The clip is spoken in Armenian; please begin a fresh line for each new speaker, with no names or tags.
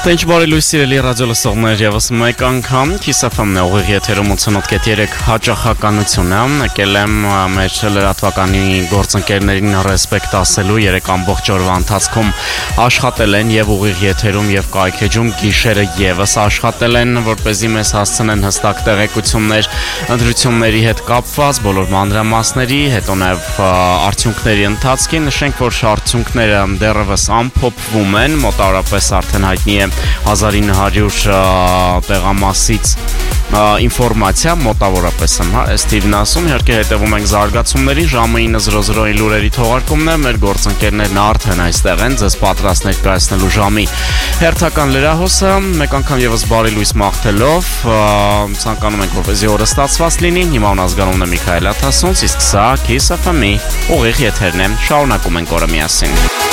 Ինչ բարի լույս սիրելի ռադիո լսողներ, եւս մեկ անգամ Քիսաֆամն է ուղիղ եթերում 88.3 հաճախականությունը եկել եմ մեր լրատվականի գործընկերներին ռեսպեկտ ասելու 3 ամբողջ օրվա ընթացքում աշխատել են եւ ուղիղ եթերում եւ կայքեջում գիշերը եւս աշխատել են, որպեսզի մեզ հասցնեն հստակ տեղեկություններ ընտրությունների հետ կապված բոլոր մանրամասների, հետո նաեւ արդյունքների ընթացքին նշենք, որ արդյունքները դեռևս ամփոփվում են, մոտավորապես արդեն հայտնի է 1900 տեղամասից ինֆորմացիա մոտավորապես եմ, Ստիվն ասում, իհարկե հետևում ենք զարգացումների, ժամը 9:00-ի լուրերի թողարկումն է, մեր գործընկերներն արդեն այստեղ են, ձեզ պատրաստ ներկայացնելու ժամի հերթական լրահոսը, մեկ անգամ եւս բարի լույս մաղթելով, ցանկանում ենք, որպեսզի օրը ստացված լինի, հիմա ունազգանումն է Միքայել Աթասունց, իսկ սա Kiss FM-ի ուղիղ եթերն է, շարունակում ենք օրը միասին։